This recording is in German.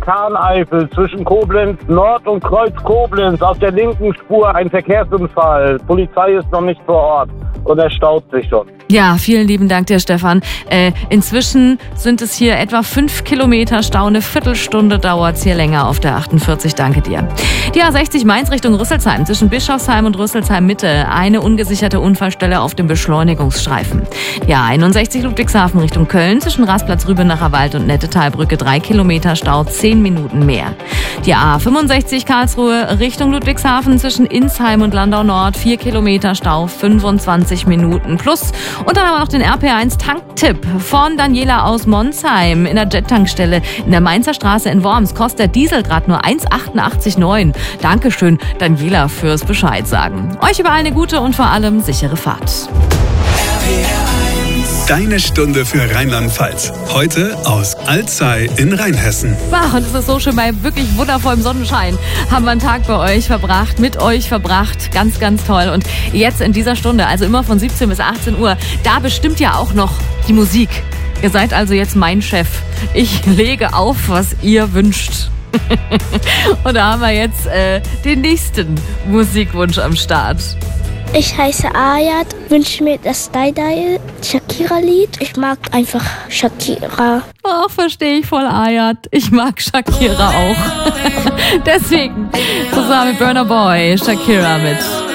Tarneifel zwischen Koblenz Nord und Kreuz Koblenz auf der linken Spur ein Verkehrsunfall. Polizei ist noch nicht vor Ort und er staut sich schon. Ja, vielen lieben Dank dir, Stefan. Inzwischen sind es hier etwa 5 Kilometer Stau. Eine Viertelstunde dauert es hier länger auf der 48. Danke dir. Die A60 Mainz Richtung Rüsselsheim zwischen Bischofsheim und Rüsselsheim Mitte. Eine ungesicherte Unfallstelle auf dem Beschleunigungsstreifen. Die A61 Ludwigshafen Richtung Köln zwischen Rastplatz Rübenacher Wald und Nettetalbrücke 3 Kilometer Stau, 10 Minuten mehr. Die A65 Karlsruhe Richtung Ludwigshafen zwischen Insheim und Landau Nord 4 Kilometer Stau, 25 Minuten plus. Und dann haben wir noch den RP1 Tanktipp von Daniela aus Monsheim in der Jet-Tankstelle in der Mainzer Straße in Worms. Kostet der Diesel gerade nur 1,88,9. Dankeschön, Daniela, fürs Bescheid sagen. Euch überall eine gute und vor allem sichere Fahrt. Deine Stunde für Rheinland-Pfalz. Heute aus Alzey in Rheinhessen. Wow, und es ist so schön, bei wirklich wundervollem Sonnenschein haben wir einen Tag bei euch verbracht, mit euch verbracht. Ganz, ganz toll. Und jetzt in dieser Stunde, also immer von 17 bis 18 Uhr, da bestimmt ja auch noch die Musik. Ihr seid also jetzt mein Chef. Ich lege auf, was ihr wünscht. Und da haben wir jetzt den nächsten Musikwunsch am Start. Ich heiße Ayat, wünsche mir das Die-Die Shakira-Lied. Ich mag einfach Shakira. Ach, verstehe ich voll, Ayat. Ich mag Shakira auch. Deswegen zusammen mit Burna Boy, Shakira mit